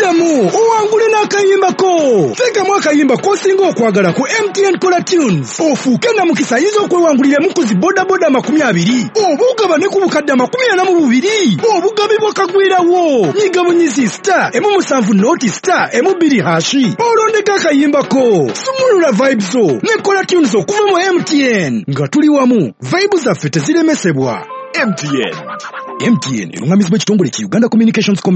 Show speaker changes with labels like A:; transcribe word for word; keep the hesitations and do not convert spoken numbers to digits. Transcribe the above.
A: Ddamu owangule n'akayimbako. Teekamu akayimba k'osinga okwagala ku M T N Kola Tunes. Ofuuke na mukisa ayinza okwewanguliramu ku zi bodaboda makumi abiri. Obugaba ne ku bukadde amakumi ana mu bubiri. Obugabibwa kagwirawo. Nyiga bunyizi star emu musanvu noti star emu bbiri hashi. Olondeka akayimbako. Sumulula vibes zo ne Kola Tunes okuva mu M T N. Nga tuli wamu, vibes zaffe teziremesebwa.
B: M T N.
A: M T N erungamizibwa ekitongole ki Uganda Communications